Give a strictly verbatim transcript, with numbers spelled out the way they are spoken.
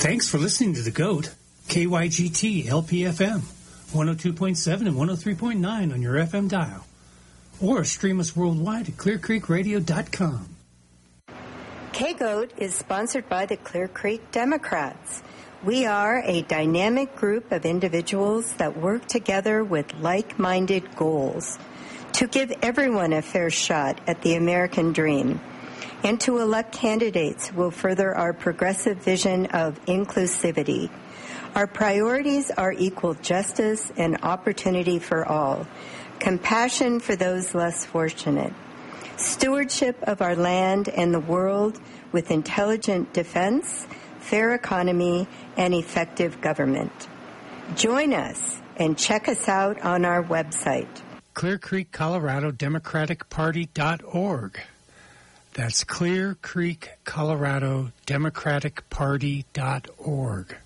Thanks for listening to The GOAT, K Y G T L P F M, one oh two point seven and one oh three point nine on your F M dial. Or stream us worldwide at clear creek radio dot com. K-GOAT is sponsored by the Clear Creek Democrats. We are a dynamic group of individuals that work together with like-minded goals to give everyone a fair shot at the American dream and to elect candidates who will further our progressive vision of inclusivity. Our priorities are equal justice and opportunity for all, compassion for those less fortunate, stewardship of our land and the world with intelligent defense, fair economy, and effective government. Join us and check us out on our website. Clear Creek, Colorado Democratic Party dot org. That's Clear Creek, Colorado Democratic Party dot org.